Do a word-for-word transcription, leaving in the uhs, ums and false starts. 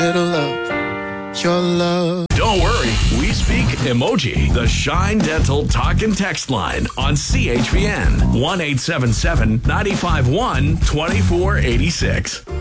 Little love, your love. Don't worry, we speak emoji. The Shine Dental Talk and Text line on C H V N one eight seven seven, nine five one, two four eight six.